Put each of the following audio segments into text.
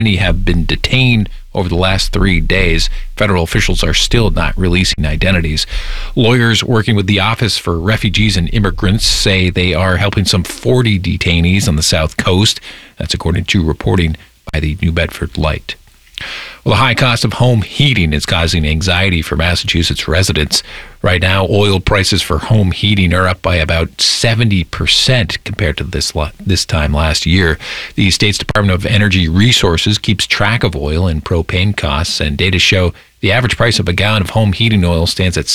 Many have been detained over the last 3 days. Federal officials are still not releasing identities. Lawyers working with the Office for Refugees and Immigrants say they are helping some 40 detainees on the South Coast. That's according to reporting by the New Bedford Light. Well, the high cost of home heating is causing anxiety for Massachusetts residents. Right now, oil prices for home heating are up by about 70% compared to this time last year. The state's Department of Energy Resources keeps track of oil and propane costs, and data show the average price of a gallon of home heating oil stands at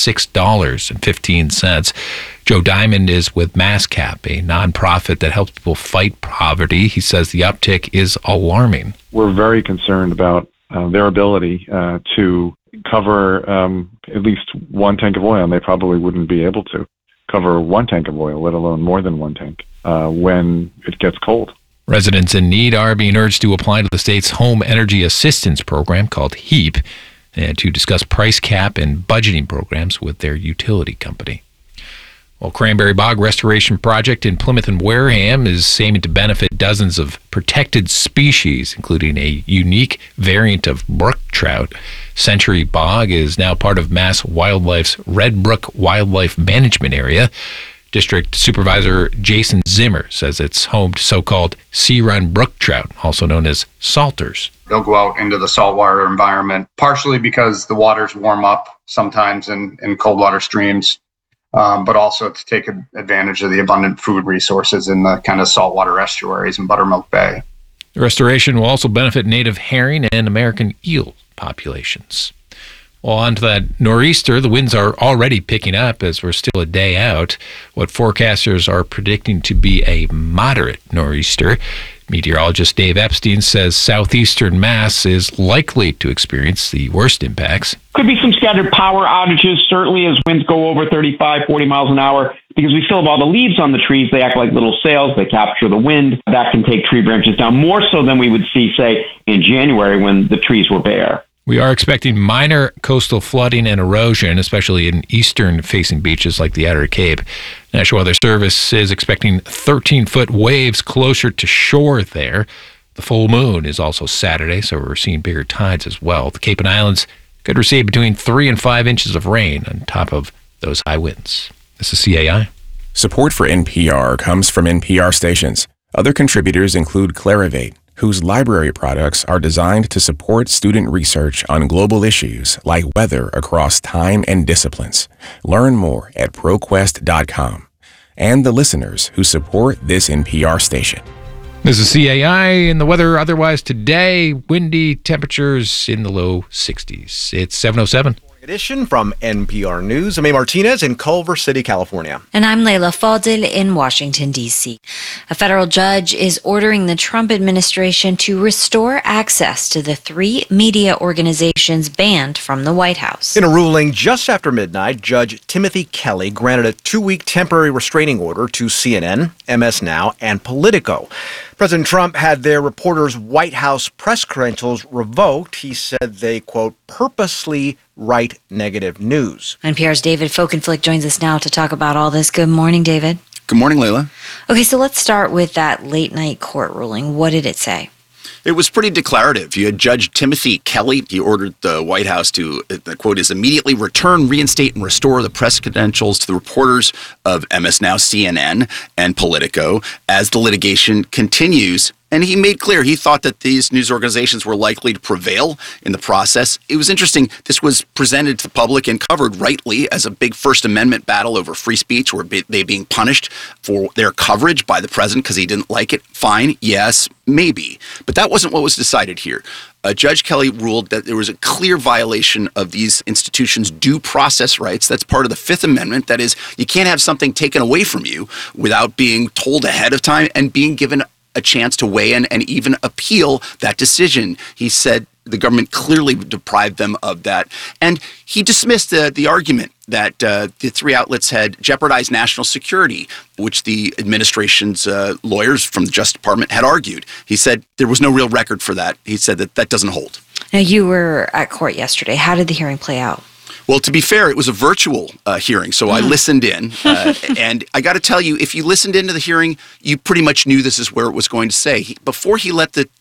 $6.15. Joe Diamond is with MassCap, a nonprofit that helps people fight poverty. He says the uptick is alarming. We're very concerned about their ability to cover at least one tank of oil, and they probably wouldn't be able to cover one tank of oil, let alone more than one tank, when it gets cold. Residents in need are being urged to apply to the state's Home Energy Assistance Program, called HEAP, and to discuss price cap and budgeting programs with their utility company. Well, Cranberry Bog Restoration Project in Plymouth and Wareham is aiming to benefit dozens of protected species, including a unique variant of brook trout. Century Bog is now part of Mass Wildlife's Red Brook Wildlife Management Area. District Supervisor Jason Zimmer says it's home to so-called sea-run brook trout, also known as salters. They'll go out into the saltwater environment, partially because the waters warm up sometimes in cold water streams. But also to take advantage of the abundant food resources in the kind of saltwater estuaries in Buttermilk Bay. The restoration will also benefit native herring and American eel populations. Well, on to that nor'easter. The winds are already picking up as we're still a day out. What forecasters are predicting to be a moderate nor'easter. Meteorologist Dave Epstein says southeastern Mass is likely to experience the worst impacts. Could be some scattered power outages, certainly as winds go over 35, 40 miles an hour, because we still have all the leaves on the trees. They act like little sails. They capture the wind. That can take tree branches down more so than we would see, say, in January when the trees were bare. We are expecting minor coastal flooding and erosion, especially in eastern-facing beaches like the Outer Cape. National Weather Service is expecting 13-foot waves closer to shore there. The full moon is also Saturday, so we're seeing bigger tides as well. The Cape and Islands could receive between 3 and 5 inches of rain on top of those high winds. This is CAI. Support for NPR comes from NPR stations. Other contributors include Clarivate, whose library products are designed to support student research on global issues like weather across time and disciplines. Learn more at ProQuest.com. And the listeners who support this NPR station. This is CAI, and the weather otherwise today, windy, temperatures in the low 60s. It's 7:07. Edition from NPR News. I'm A. Martinez in Culver City, California. And I'm Layla Fadil in Washington, D.C. A federal judge is ordering the Trump administration to restore access to the 3 media organizations banned from the White House. In a ruling just after midnight, Judge Timothy Kelly granted a 2-week temporary restraining order to CNN, MS Now, and Politico. President Trump had their reporters' White House press credentials revoked. He said they, quote, purposely write negative news. NPR's David Folkenflik joins us now to talk about all this. Good morning, David. Good morning, Layla. Okay, so let's start with that late-night court ruling. What did it say? It was pretty declarative. You had Judge Timothy Kelly. He ordered the White House to, the quote is, immediately return, reinstate, and restore the press credentials to the reporters of MS Now, CNN, and Politico as the litigation continues. And he made clear he thought that these news organizations were likely to prevail in the process. It was interesting. This was presented to the public and covered rightly as a big First Amendment battle over free speech. Were they being punished for their coverage by the president because he didn't like it? Fine. Yes, maybe. But that wasn't what was decided here. Judge Kelly ruled that there was a clear violation of these institutions' due process rights. That's part of the Fifth Amendment. That is, you can't have something taken away from you without being told ahead of time and being given a chance to weigh in and even appeal that decision. He said the government clearly deprived them of that. And he dismissed the argument that the 3 outlets had jeopardized national security, which the administration's lawyers from the Justice Department had argued. He said there was no real record for that. He said that doesn't hold. Now, you were at court yesterday. How did the hearing play out? Well, to be fair, it was a virtual hearing, so I listened in. And I got to tell you, if you listened into the hearing, you pretty much knew this is where it was going to say. Before he let the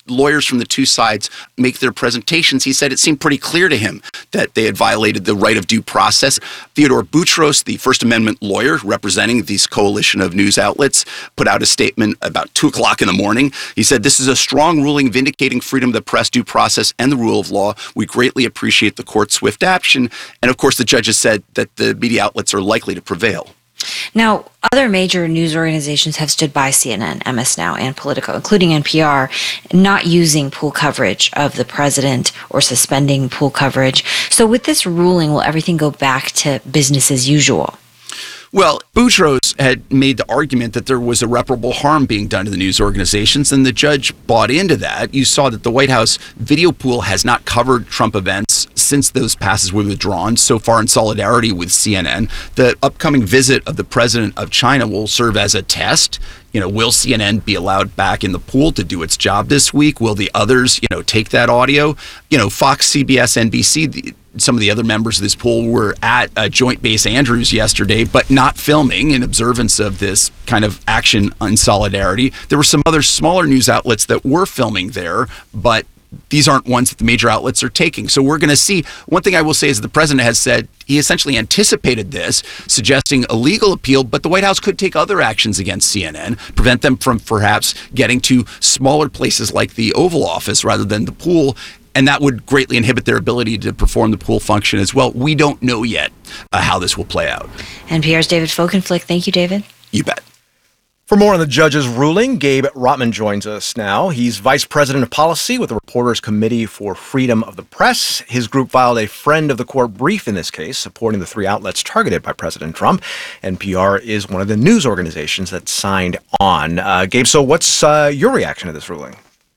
lawyers from the two sides make their presentations, he said it seemed pretty clear to him that they had violated the right of due process. Theodore Boutros, the First Amendment lawyer representing this coalition of news outlets, put out a statement about 2 o'clock in the morning. He said, "This is a strong ruling vindicating freedom of the press, due process, and the rule of law. We greatly appreciate the court's swift action." And of course, the judges said that the media outlets are likely to prevail. Now, other major news organizations have stood by CNN, MS Now, and Politico, including NPR, not using pool coverage of the president or suspending pool coverage. So with this ruling, will everything go back to business as usual? Well, Boutros had made the argument that there was irreparable harm being done to the news organizations, and the judge bought into that. You saw that the White House video pool has not covered Trump events since those passes were withdrawn, so far in solidarity with CNN. The upcoming visit of the president of China will serve as a test. Will CNN be allowed back in the pool to do its job this week? Will the others, take that audio? Fox, CBS, NBC, some of the other members of this pool were at Joint Base Andrews yesterday, but not filming in observance of this kind of action in solidarity. There were some other smaller news outlets that were filming there, but these aren't ones that the major outlets are taking. So we're going to see. One thing I will say is the president has said he essentially anticipated this, suggesting a legal appeal, but the White House could take other actions against CNN, prevent them from perhaps getting to smaller places like the Oval Office rather than the pool. And that would greatly inhibit their ability to perform the pool function as well. We don't know yet how this will play out. NPR's David Folkenflik. Thank you, David. You bet. For more on the judge's ruling, Gabe Rotman joins us now. He's Vice President of Policy with the Reporters Committee for Freedom of the Press. His group filed a friend of the court brief in this case, supporting the three outlets targeted by President Trump. NPR is one of the news organizations that signed on. Gabe, so what's your reaction to this ruling?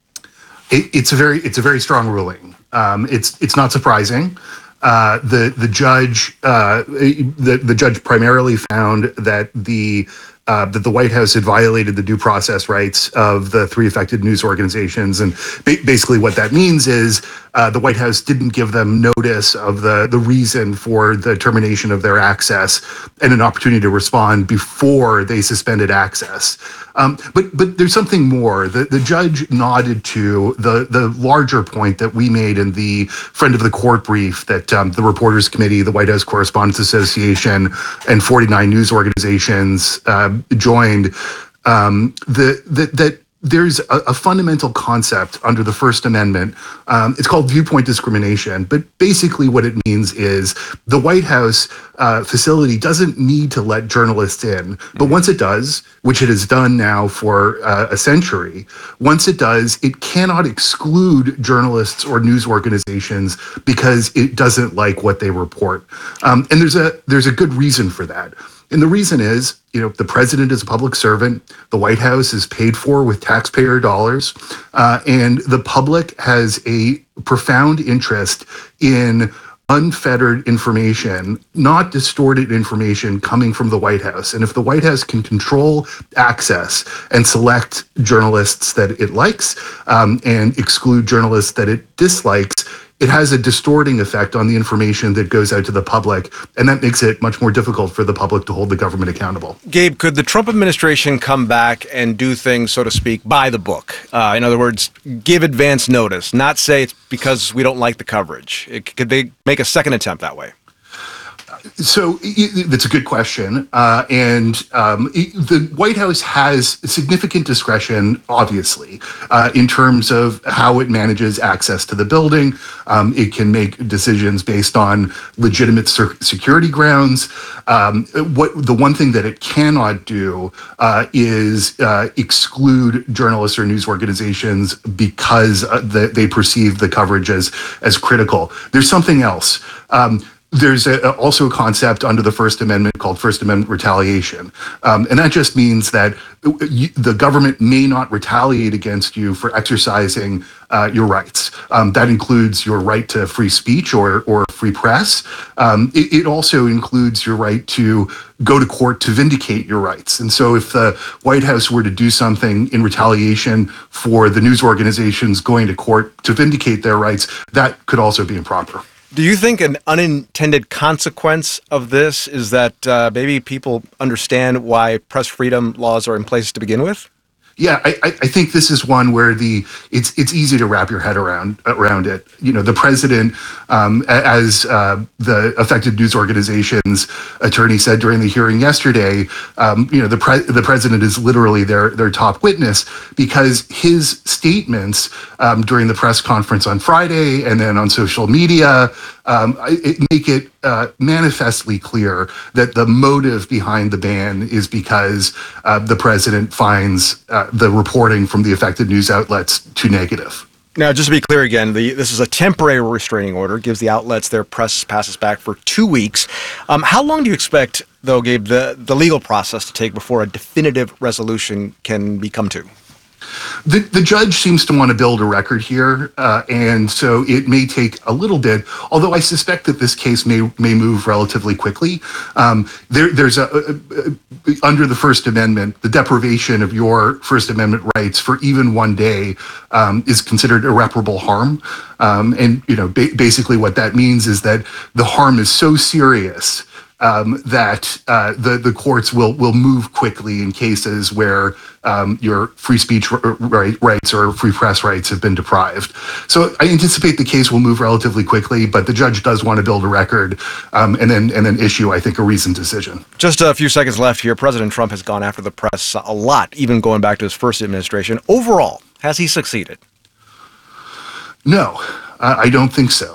It's a very strong ruling. It's not surprising. The judge primarily found that the White House had violated the due process rights of the three affected news organizations, and basically what that means is the White House didn't give them notice of the reason for the termination of their access and an opportunity to respond before they suspended access. But there's something more. The judge nodded to the larger point that we made in the friend of the court brief that the Reporters Committee, the White House Correspondents Association, and 49 news organizations joined. That there's a fundamental concept under the First Amendment. It's called viewpoint discrimination, but basically what it means is the White House facility doesn't need to let journalists in, but once it does, which it has done now for a century, once it does, it cannot exclude journalists or news organizations because it doesn't like what they report. And there's a good reason for that. And the reason is, the president is a public servant. The White House is paid for with taxpayer dollars. And the public has a profound interest in unfettered information, not distorted information coming from the White House. And if the White House can control access and select journalists that it likes and exclude journalists that it dislikes, it has a distorting effect on the information that goes out to the public, and that makes it much more difficult for the public to hold the government accountable. Gabe, could the Trump administration come back and do things, so to speak, by the book? In other words, give advance notice, not say it's because we don't like the coverage. Could they make a second attempt that way? So that's a good question. The White House has significant discretion, obviously, in terms of how it manages access to the building. It can make decisions based on legitimate security grounds. The one thing that it cannot do is exclude journalists or news organizations because they perceive the coverage as critical. There's something else. There's also a concept under the First Amendment called First Amendment retaliation. And that just means that the government may not retaliate against you for exercising your rights. That includes your right to free speech or free press. It also includes your right to go to court to vindicate your rights. And so if the White House were to do something in retaliation for the news organizations going to court to vindicate their rights, that could also be improper. Do you think an unintended consequence of this is that maybe people understand why press freedom laws are in place to begin with? Yeah, I think this is one where it's easy to wrap your head around it. You know, the president, as the affected news organization's attorney said during the hearing yesterday, the president is literally their top witness, because his statements during the press conference on Friday and then on social media make it manifestly clear that the motive behind the ban is because the president finds the reporting from the affected news outlets too negative. Now, just to be clear again, this is a temporary restraining order, gives the outlets their press passes back for 2 weeks. How long do you expect, though, Gabe, the legal process to take before a definitive resolution can be come to? The judge seems to want to build a record here, and so it may take a little bit, although I suspect that this case may move relatively quickly. There's under the First Amendment, the deprivation of your First Amendment rights for even 1 day is considered irreparable harm. And, basically what that means is that the harm is so serious that the courts will move quickly in cases where your free speech rights or free press rights have been deprived. So I anticipate the case will move relatively quickly, but the judge does want to build a record and then issue, I think, a reasoned decision. Just a few seconds left here. President Trump has gone after the press a lot, even going back to his first administration. Overall, has he succeeded? No, I don't think so.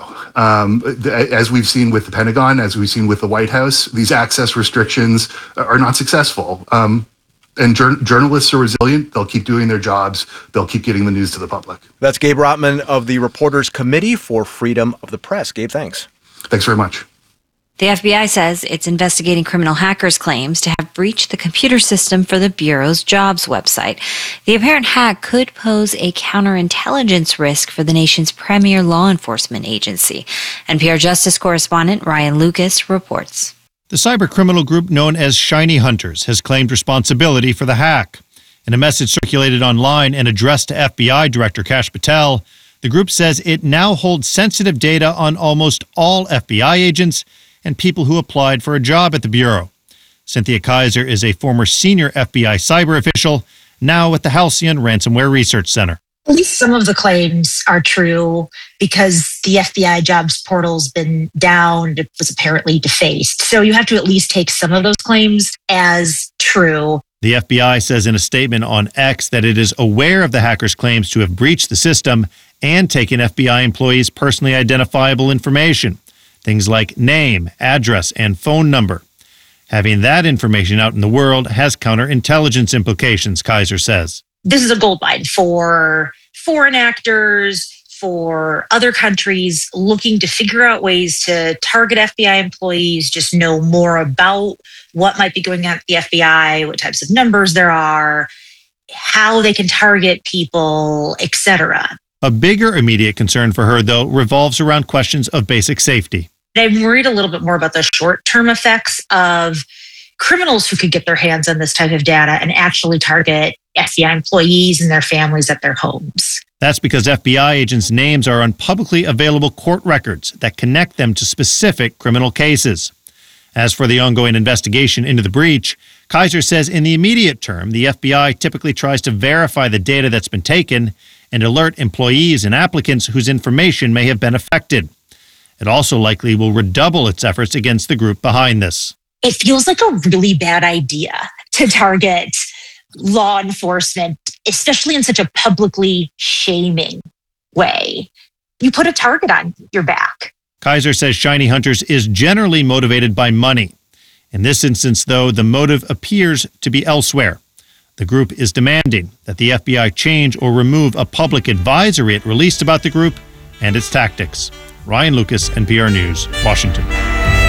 As we've seen with the Pentagon, as we've seen with the White House, these access restrictions are not successful. And journalists are resilient. They'll keep doing their jobs. They'll keep getting the news to the public. That's Gabe Rotman of the Reporters Committee for Freedom of the Press. Gabe, thanks. Thanks very much. The FBI says it's investigating criminal hackers' claims to have breached the computer system for the Bureau's jobs website. The apparent hack could pose a counterintelligence risk for the nation's premier law enforcement agency. NPR Justice correspondent Ryan Lucas reports. The cybercriminal group known as Shiny Hunters has claimed responsibility for the hack. In a message circulated online and addressed to FBI Director Kash Patel, the group says it now holds sensitive data on almost all FBI agents and people who applied for a job at the Bureau. Cynthia Kaiser is a former senior FBI cyber official, now at the Halcyon Ransomware Research Center. At least some of the claims are true because the FBI jobs portal's been down. It was apparently defaced. So you have to at least take some of those claims as true. The FBI says in a statement on X that it is aware of the hackers' claims to have breached the system and taken FBI employees' personally identifiable information, things like name, address, and phone number. Having that information out in the world has counterintelligence implications, Kaiser says. This is a goldmine for foreign actors, for other countries looking to figure out ways to target FBI employees, just know more about what might be going on at the FBI, what types of numbers there are, how they can target people, etc. A bigger immediate concern for her, though, revolves around questions of basic safety. I'm worried a little bit more about the short-term effects of criminals who could get their hands on this type of data and actually target FBI employees and their families at their homes. That's because FBI agents' names are on publicly available court records that connect them to specific criminal cases. As for the ongoing investigation into the breach, Kaiser says in the immediate term, the FBI typically tries to verify the data that's been taken and alert employees and applicants whose information may have been affected. It also likely will redouble its efforts against the group behind this. It feels like a really bad idea to target law enforcement, especially in such a publicly shaming way. You put a target on your back. Kaiser says Shiny Hunters is generally motivated by money. In this instance, though, the motive appears to be elsewhere. The group is demanding that the FBI change or remove a public advisory it released about the group and its tactics. Ryan Lucas, NPR News, Washington.